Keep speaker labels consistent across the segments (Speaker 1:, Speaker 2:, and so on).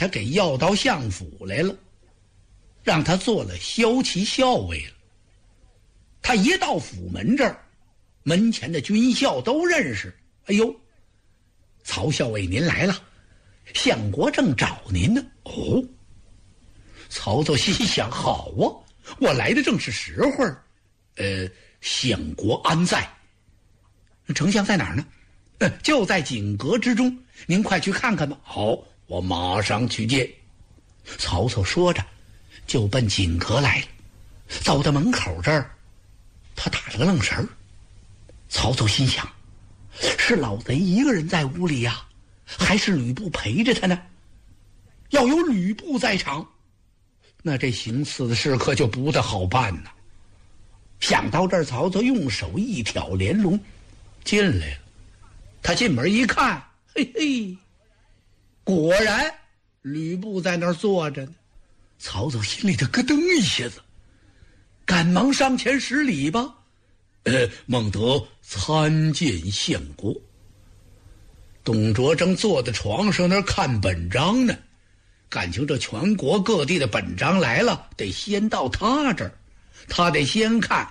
Speaker 1: 他给要到相府来了，让他做了骁骑校尉了。他一到府门这儿，门前的军校都认识。哎呦，曹校尉您来了，相国正找您呢。哦，曹操心想，好啊，我来的正是时候。相国安在？丞相在哪儿呢？就在锦阁之中，您快去看看吧。好，我马上去见。曹操说着就奔锦阁来了。走到门口这儿，他打了个愣神儿。曹操心想，是老贼一个人在屋里呀，还是吕布陪着他呢？要有吕布在场，那这行刺的事可就不大好办呐。想到这儿，曹操用手一挑帘笼，进来了。他进门一看，嘿嘿，果然吕布在那儿坐着呢。曹操心里头咯噔一下子，赶忙上前施礼吧。孟德参见相国。董卓正坐在床上那儿看本章呢，感情这全国各地的本章来了，得先到他这儿，他得先看。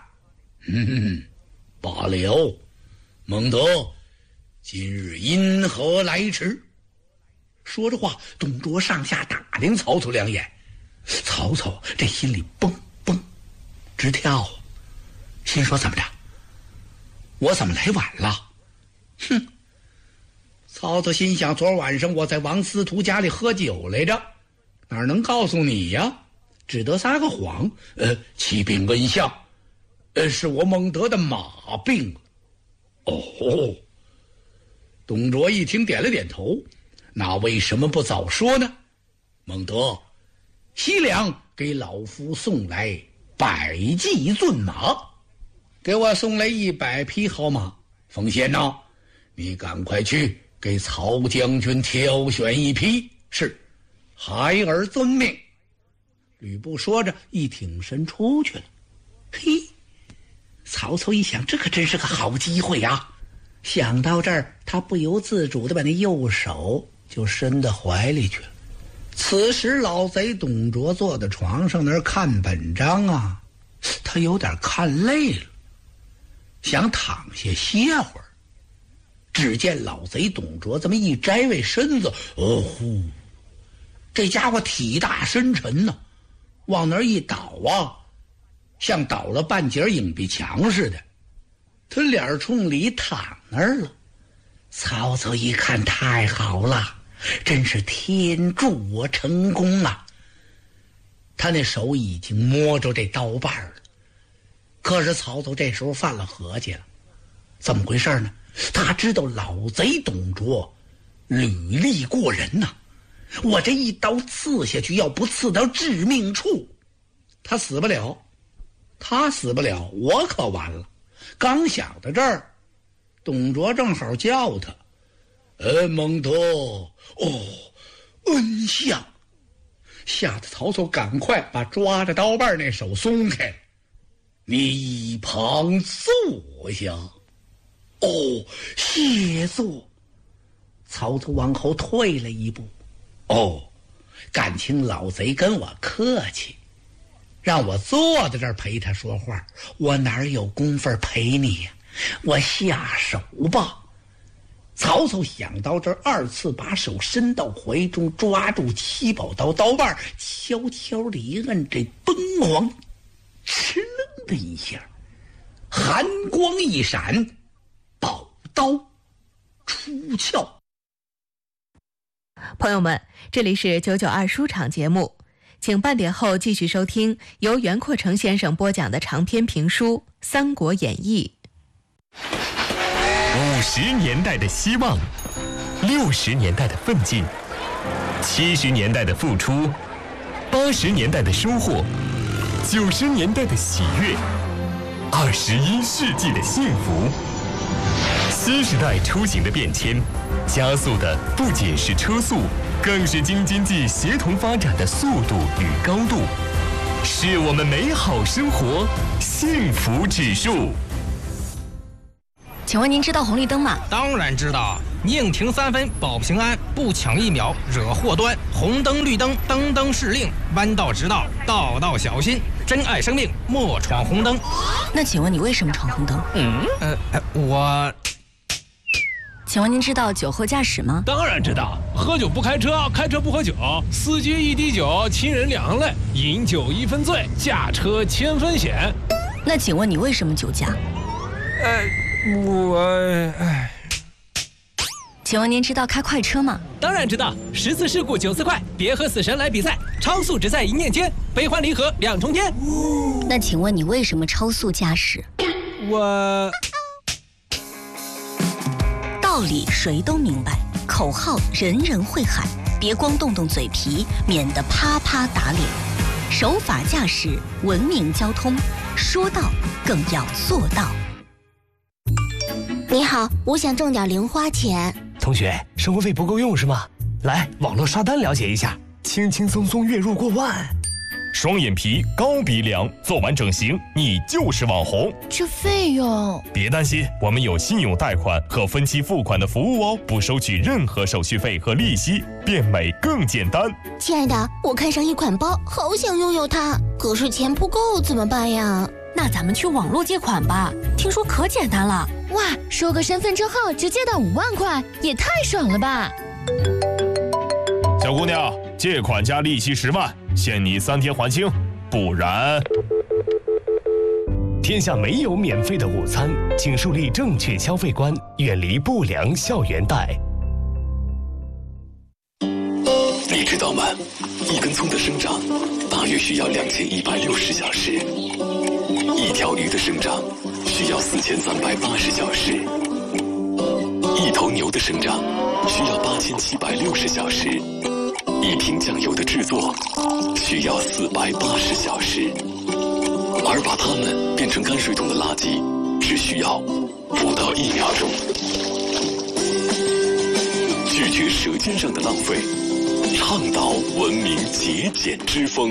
Speaker 1: 罢了，孟德今日因何来迟？说着话，董卓上下打量曹操两眼。曹操这心里蹦蹦直跳啊，心说怎么着，我怎么来晚了？哼！曹操心想，昨晚上我在王司徒家里喝酒来着，哪能告诉你呀？只得撒个谎。启禀恩相，是我孟德的马病了。哦，董卓一听点了点头，那为什么不早说呢？孟德，西凉给老夫送来100骑骏马，给我送来100匹好马。奉先呐，你赶快去给曹将军挑选1匹。是，孩儿遵命。吕布说着一挺身出去了。嘿，曹操一想，这可真是个好机会啊。想到这儿，他不由自主地把那右手就伸到怀里去了。此时老贼董卓坐在床上那儿看本章啊，他有点看累了，想躺下歇会儿。只见老贼董卓这么一摘位身子，呼，这家伙体大身沉呢，往那儿一倒啊，像倒了半截影壁墙似的。他脸冲里躺那儿了。曹操一看，太好了，真是天助我成功啊！他那手已经摸着这刀把了。可是曹操这时候犯了合计了，怎么回事呢？他知道老贼董卓履历过人呐，我这一刀刺下去，要不刺到致命处，他死不了，他死不了，我可完了。刚想到这儿，董卓正好叫他，孟德，恩相。吓得曹操赶快把抓着刀把那手松开了。你一旁坐下。谢座。曹操往后退了一步。感情老贼跟我客气，让我坐在这儿陪他说话，我哪有功夫陪你呀？我下手吧。曹操想到这儿，二次把手伸到怀中，抓住七宝刀刀把，悄悄地一摁，这崩簧，哧楞的一下，寒光一闪，宝刀出鞘。
Speaker 2: 朋友们，这里是992书场节目，请半点后继续收听由袁阔成先生播讲的长篇评书《三国演义》。
Speaker 3: 50年代的希望，60年代的奋进，70年代的付出，80年代的收获，90年代的喜悦，21世纪的幸福。新时代出行的变迁，加速的不仅是车速，更是京津冀协同发展的速度与高度，是我们美好生活幸福指数。
Speaker 4: 请问您知道红绿灯吗？
Speaker 5: 当然知道，宁停3分保平安，不抢1秒惹祸端。红灯绿灯，灯灯是令，弯道直道，道道小心。珍爱生命，莫闯红灯。
Speaker 4: 那请问你为什么闯红灯？
Speaker 5: 我。
Speaker 4: 请问您知道酒后驾驶吗？
Speaker 6: 当然知道，喝酒不开车，开车不喝酒，司机1滴酒，亲人2行泪，饮酒1分醉，驾车1000分险。
Speaker 4: 那请问你为什么酒驾？请问您知道开快车吗？
Speaker 7: 当然知道，10次事故9次快，别和死神来比赛，超速只在一念间，悲欢离合2重天。
Speaker 4: 那请问你为什么超速驾驶？道理谁都明白，口号人人会喊，别光动动嘴皮，免得啪啪打脸。守法驾驶，文明交通，说到更要做到。
Speaker 8: 你好，我想挣点零花钱。
Speaker 9: 同学，生活费不够用是吗？来，网络刷单了解一下，轻轻松松月入过万。
Speaker 3: 双眼皮、高鼻梁，做完整形，你就是网红。
Speaker 8: 这费用……
Speaker 3: 别担心，我们有信用贷款和分期付款的服务哦，不收取任何手续费和利息，变美更简单。
Speaker 8: 亲爱的，我看上一款包，好想拥有它，可是钱不够怎么办呀？
Speaker 4: 那咱们去网络借款吧，听说可简单了。
Speaker 8: 哇，收个身份证号直接到5万块，也太爽了吧！
Speaker 3: 小姑娘，借款加利息10万。限你3天还清，不然……
Speaker 9: 天下没有免费的午餐，请树立正确消费观，远离不良校园贷。
Speaker 10: 你知道吗？一根葱的生长大约需要2160小时，一条鱼的生长需要4380小时，一头牛的生长需要8760小时。一瓶酱油的制作需要480小时，而把它们变成泔水桶的垃圾只需要不到1秒钟。拒绝舌尖上的浪费，倡导文明节俭之风。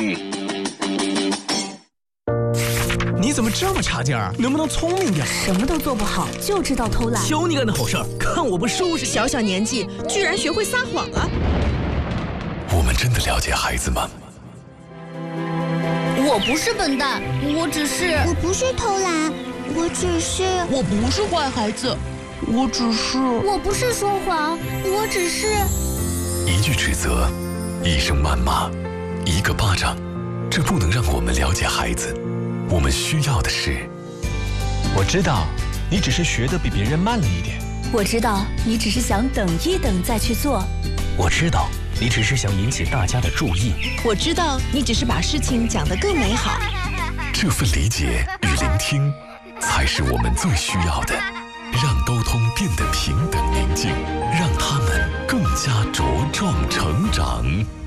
Speaker 7: 你怎么这么差劲儿？能不能聪明点？
Speaker 4: 什么都做不好，就知道偷懒。
Speaker 7: 求你干的好事儿，看我不收拾你！
Speaker 11: 小小年纪居然学会撒谎了。
Speaker 10: 我们真的了解孩子吗？
Speaker 8: 我不是笨蛋，我不是偷懒，我
Speaker 11: 不是坏孩子，我
Speaker 8: 不是说谎，我只是……
Speaker 10: 一句指责，一声谩骂，一个巴掌，这不能让我们了解孩子。我们需要的是……
Speaker 12: 我知道，你只是学得比别人慢了一点。
Speaker 4: 我知道，你只是想等一等再去做。
Speaker 12: 我知道。你只是想引起大家的注意。
Speaker 11: 我知道，你只是把事情讲得更美好。
Speaker 10: 这份理解与聆听，才是我们最需要的。让沟通变得平等宁静，让他们更加茁壮成长。